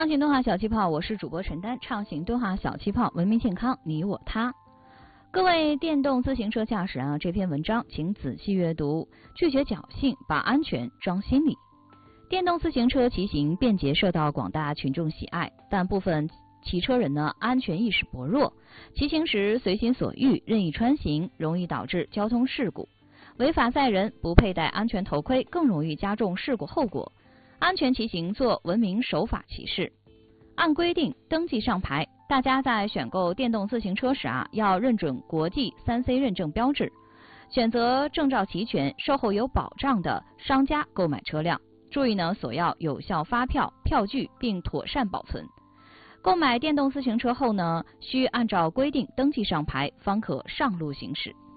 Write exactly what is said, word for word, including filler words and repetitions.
畅行东华小气泡，我是主播陈丹。畅行东华小气泡，文明健康，你我他。各位电动自行车驾驶人啊，这篇文章请仔细阅读，拒绝侥幸，把安全装心里。电动自行车骑行便捷，受到广大群众喜爱，但部分骑车人呢，安全意识薄弱，骑行时随心所欲，任意穿行，容易导致交通事故。违法载人，不佩戴安全头盔，更容易加重事故后果。安全骑行，做文明守法骑士。按规定登记上牌，大家在选购电动自行车时啊，要认准国际 三 C 认证标志，选择证照齐全、售后有保障的商家购买车辆。注意呢，索要有效发票、票据，并妥善保存。购买电动自行车后呢，需按照规定登记上牌，方可上路行驶。